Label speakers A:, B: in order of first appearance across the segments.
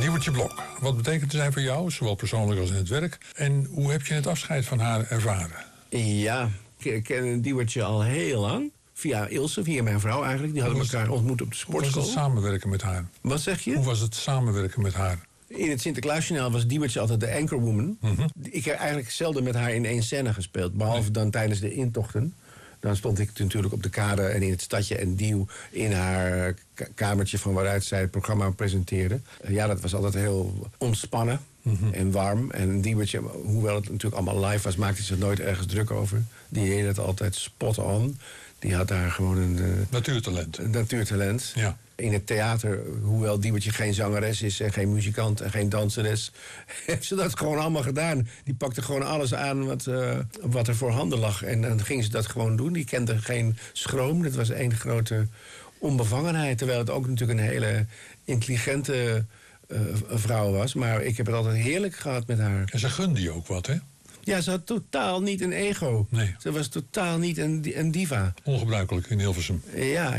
A: Diewertje Blok, wat betekent zij voor jou, zowel persoonlijk als in het werk? En hoe heb je het afscheid van haar ervaren?
B: Ja, ik ken Diewertje al heel lang. Via Ilse, via mijn vrouw eigenlijk. Die hadden elkaar ontmoet op de sportschool.
A: Hoe was het samenwerken met haar?
B: Wat zeg je?
A: Hoe was het samenwerken met haar?
B: In het Sinterklaasjournaal was Diewertje altijd de anchorwoman.
A: Mm-hmm.
B: Ik heb eigenlijk zelden met haar in één scène gespeeld. Behalve dan tijdens de intochten. Dan stond ik natuurlijk op de kade en in het stadje en Diew in haar kamertje van waaruit zij het programma presenteerde. Ja, dat was altijd heel ontspannen en warm. En Diewertje, hoewel het natuurlijk allemaal live was, maakte zich nooit ergens druk over. Die deed het altijd spot on. Die had daar gewoon een natuurtalent.
A: Ja.
B: In het theater, hoewel Diewertje geen zangeres is en geen muzikant en geen danseres, heeft ze dat gewoon allemaal gedaan. Die pakte gewoon alles aan wat er voorhanden lag. En dan ging ze dat gewoon doen. Die kende geen schroom. Dat was één grote onbevangenheid. Terwijl het ook natuurlijk een hele intelligente vrouw was. Maar ik heb het altijd heerlijk gehad met haar.
A: En ze gunde je ook wat, hè?
B: Ja, ze had totaal niet een ego.
A: Nee.
B: Ze was totaal niet een diva.
A: Ongebruikelijk in Hilversum.
B: Ja.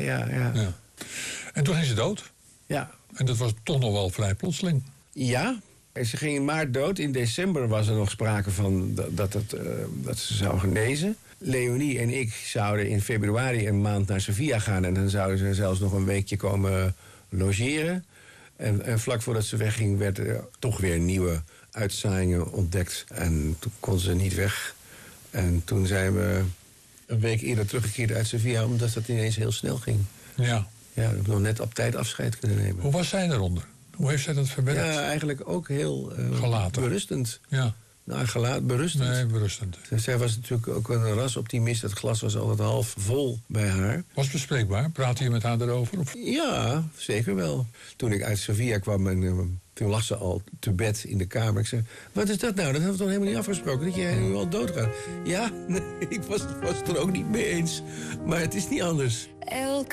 A: En toen ging ze dood.
B: Ja.
A: En dat was toch nog wel vrij plotseling.
B: Ja. Ze ging in maart dood. In december was er nog sprake van dat ze zou genezen. Leonie en ik zouden in februari een maand naar Sevilla gaan. En dan zouden ze zelfs nog een weekje komen logeren. En vlak voordat ze wegging werd er toch weer nieuwe uitzaaiingen ontdekt. En toen kon ze niet weg. En toen zijn we een week eerder teruggekeerd uit Sevilla, omdat dat ineens heel snel ging.
A: Ja.
B: Ja, we hebben nog net op tijd afscheid kunnen nemen.
A: Hoe was zij daaronder? Hoe heeft zij dat verwerkt?
B: Ja, eigenlijk ook heel
A: gelaten.
B: Berustend.
A: Ja.
B: Nou, berustend.
A: Nee, berustend.
B: Zij was natuurlijk ook een rasoptimist. Het glas was altijd half vol bij haar.
A: Was het bespreekbaar? Praatte je met haar daarover? Of?
B: Ja, zeker wel. Toen ik uit Sevilla kwam en toen lag ze al te bed in de kamer. Ik zei, wat is dat nou? Dat hebben we toch helemaal niet afgesproken? Dat jij nu al doodgaat? Ja, ik was het er ook niet mee eens. Maar het is niet anders.